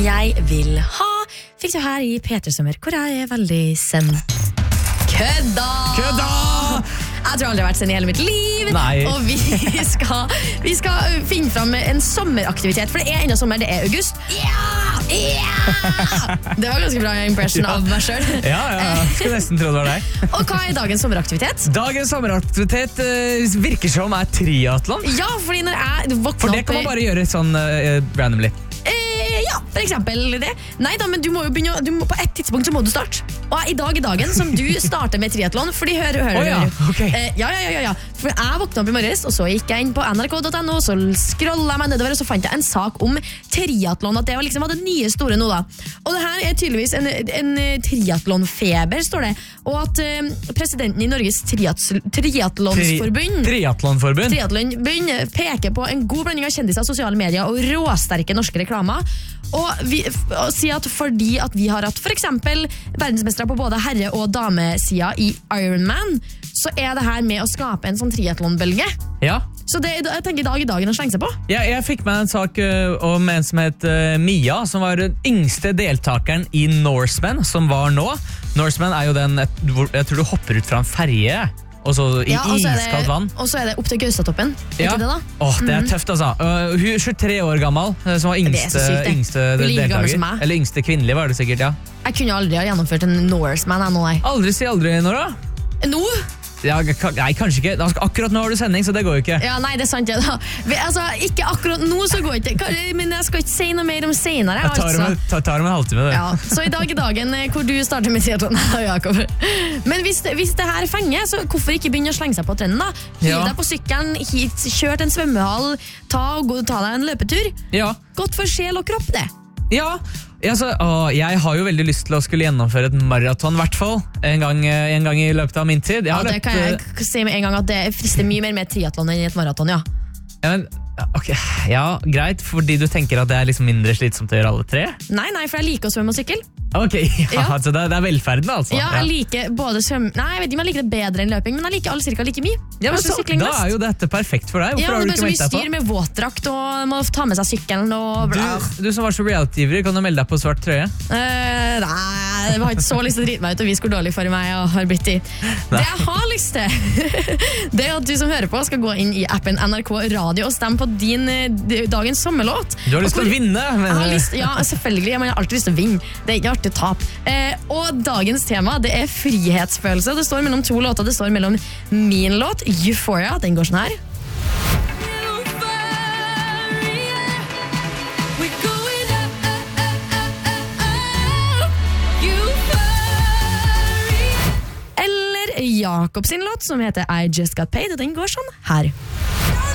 Jeg vil ha fikk du her i Petersommer, hvor jeg veldig send. Kødda! Jeg tror aldri jeg har vært send i hele mitt liv. Nei. Og vi skal finne fram en sommeraktivitet, for det enda sommer, det august. Det var ganske bra impression av meg selv. Ja, skulle nesten tro det var deg. Og hva dagens sommeraktivitet? Dagens sommeraktivitet virker som triathlon. Ja, fordi når jeg våkner For det kan man bare gjøre sånn randomly. Ja, for eksempel det. Nei da, men du må jo begynne, på et tidspunkt så må du starte. Og i dag er dagen som du starter med triathlon. Fordi hør. Okay. Ja. For jeg våknet opp i morges, og så gikk jeg inn på nrk.no, så scrollet jeg meg nedover, og så fant jeg en sak om triathlon, at det var liksom det nye store nå da. Og det her er tydeligvis en triathlonfeber, står det. Og at presidenten i Norges triathlonforbund peker på en god blanding av kjendiser, sosiale medier og råsterke norske reklamer. Og sier at fordi at vi har hatt for eksempel verdensmestere på både herre- og damesida i Ironman, så er det her med å skape en sånn triathlonbølge. Ja. Så jeg tenker i dag i dagen å slenge seg på. Ja, jeg fikk med en sak om en som het Mia, som var den yngste deltakeren i Norseman, som var nå. Norseman er jo den, jeg tror du hopper ut fra en ferje, og så i iskaldt vann. Og så er det opp til Gaustatoppen. Ja. Det da? Det er tøft, altså. Hun er 23 år gammel, som var yngste deltaker. Eller yngste kvinnelige, var det sikkert, ja. Jeg kunne aldri ha gjennomført en Norseman, jeg. Aldri si aldri, Nora. Nå? Ja, nei, kanskje ikke. Akkurat nå har du sending, så det går jo ikke. Ja, nei, det er sant, ja da. Altså, ikke akkurat nå så går det ikke. Men jeg skal ikke si noe mer om senere. Jeg tar om en halvtime, det. Ja, så i dag er dagen hvor du starter med triathlon, Jakob. Men hvis det her fenger, så hvorfor ikke begynne å slenge seg på trenden da? Hiv deg på sykkelen, kjør til en svømmehall, ta deg en løpetur. Ja. Godt for sjel og kropp, det. Ja, jeg har jo veldig lyst til å skulle gjennomføre et maraton, i hvert fall. En gang i løpet av min tid. Det kan jeg si med en gang at det frister mye mer med triathlon enn et maraton, ja. Ja, greit, fordi du tenker at det er liksom mindre slitsomt å gjøre alle tre? Nei, for jeg liker å svømme og sykkel. Ok, så det er velferden altså. Ja, jeg liker både svømme... Nei, jeg vet ikke om jeg liker det bedre enn løping, men jeg liker alle cirka like mye. Ja, men da er jo dette perfekt for deg. Hvorfor har du ikke meldt deg på? Styr med våtdrakt og må ta med seg sykkelen og bla. Du som var så reality-ivrig, kan du melde deg på svart trøye? Nei, jeg har ikke så lyst til å drite meg ut og vise hvor dårlig for meg jeg har blitt i. Det jeg har lyst til, det er at du som hører på skal gå inn i appen NRK Radio og stemme på din dagens sommerlåt. Du har lyst til å vinne? Ja, selvfølgelig. Jeg har alltid lyst til å vinne. Det er ikke artig å tape. Og dagens tema, det er frihetsfølelse. Det står mellom to låter. Det står mellom min låt, Euphoria, den går sånn her. Eller Jakob sin låt, som heter I Just Got Paid, og den går sånn her.